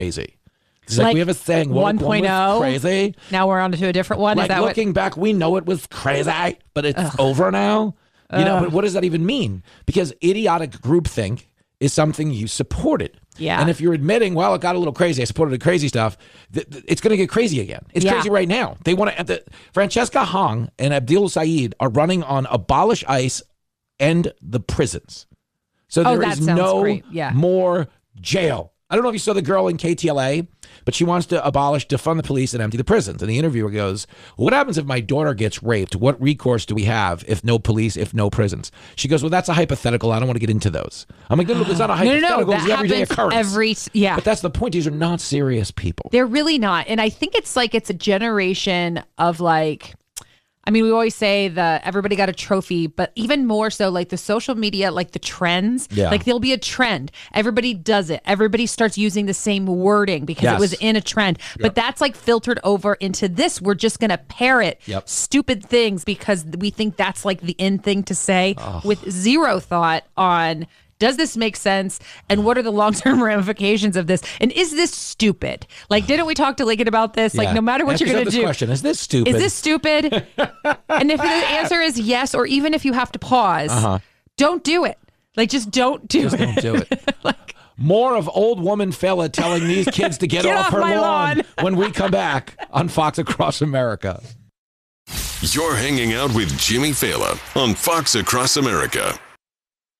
crazy. It's like we have a saying, woke 1.0 crazy. Now we're on to a different one. Like Is that looking back, we know it was crazy, but it's over now. You know, but what does that even mean? Because idiotic groupthink is something you supported. Yeah. And if you're admitting, well, it got a little crazy, I supported the crazy stuff, it's going to get crazy again. It's crazy right now. They want to. Francesca Hong and Abdul Saeed are running on abolish ICE and the prisons. So there is no more jail. I don't know if you saw the girl in KTLA, but she wants to abolish, defund the police, and empty the prisons. And the interviewer goes, what happens if my daughter gets raped? What recourse do we have if no police, if no prisons? She goes, well, that's a hypothetical. I don't want to get into those. I'm like, no, it's not a hypothetical. It's an everyday occurrence. But that's the point. These are not serious people. They're really not. And I think it's like it's a generation of like, I mean, we always say that everybody got a trophy, but even more so like the social media, like the trends, like there'll be a trend. Everybody does it. Everybody starts using the same wording because it was in a trend. But that's like filtered over into this. We're just going to parrot stupid things because we think that's like the in thing to say with zero thought on, does this make sense? And what are the long-term ramifications of this? And is this stupid? Like, didn't we talk to Lincoln about this? Like, no matter what you're going to do. Question, is this stupid? Is this stupid? And if the answer is yes, or even if you have to pause, don't do it. Like, just don't do it. Don't do it. More of old woman fella telling these kids to get off her lawn when we come back on Fox Across America. You're hanging out with Jimmy Fallon on Fox Across America.